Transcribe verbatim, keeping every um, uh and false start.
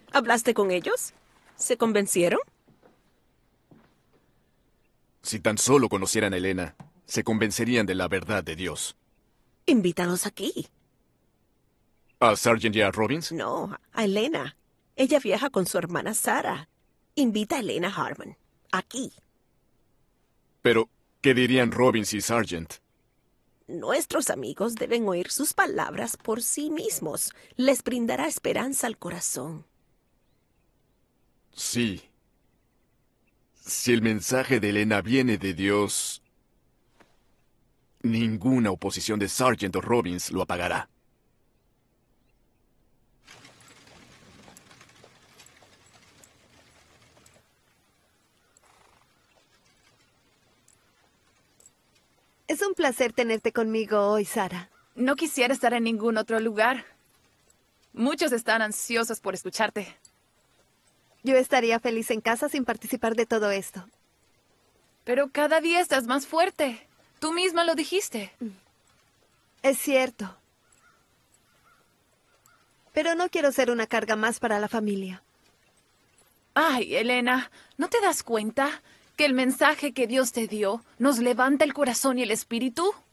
¿Hablaste con ellos? ¿Se convencieron? Si tan solo conocieran a Elena, se convencerían de la verdad de Dios. Invítalos aquí. ¿A Sargent y a Robbins? No, a Elena. Ella viaja con su hermana Sara. Invita a Elena Harmon. Aquí. Pero, ¿qué dirían Robbins y Sargent? Nuestros amigos deben oír sus palabras por sí mismos. Les brindará esperanza al corazón. Sí. Si el mensaje de Elena viene de Dios, ninguna oposición de Sargent o Robbins lo apagará. Es un placer tenerte conmigo hoy, Sara. No quisiera estar en ningún otro lugar. Muchos están ansiosos por escucharte. Yo estaría feliz en casa sin participar de todo esto. Pero cada día estás más fuerte. Tú misma lo dijiste. Es cierto. Pero no quiero ser una carga más para la familia. Ay, Elena, ¿no te das cuenta que el mensaje que Dios te dio nos levanta el corazón y el espíritu?